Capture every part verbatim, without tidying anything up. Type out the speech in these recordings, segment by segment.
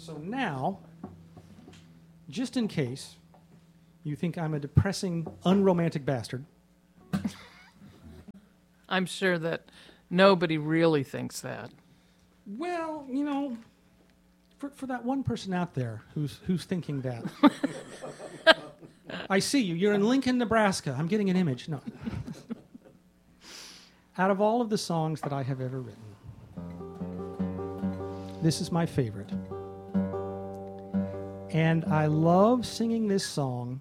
So now, just in case you think I'm a depressing, unromantic bastard, I'm sure that nobody really thinks that. well, you know, for, for that one person out there who's who's thinking that. I see you. You're in Lincoln, Nebraska. I'm getting an image. No. Out of all of the songs that I have ever written, this is my favorite. And I love singing this song.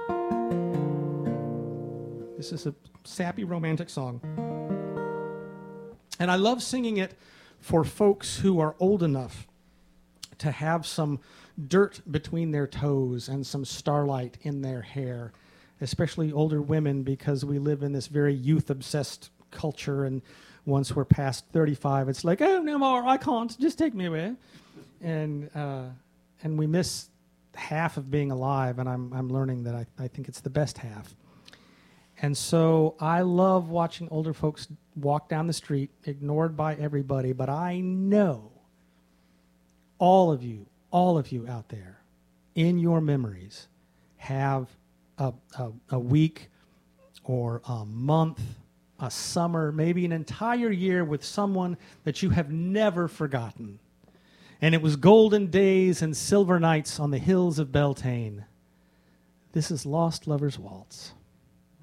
This is a sappy, romantic song. And I love singing it for folks who are old enough to have some dirt between their toes and some starlight in their hair, especially older women, because we live in this very youth-obsessed culture, and once we're past thirty-five, it's like, oh, no more, I can't, just take me away. And uh, and we miss half of being alive, and I'm I'm learning that I, I think it's the best half. And so I love watching older folks walk down the street, ignored by everybody, but I know all of you, all of you out there, in your memories, have a, a, a week or a month, a summer, maybe an entire year with someone that you have never forgotten. And it was golden days and silver nights on the hills of Beltane. This is Lost Lover's Waltz.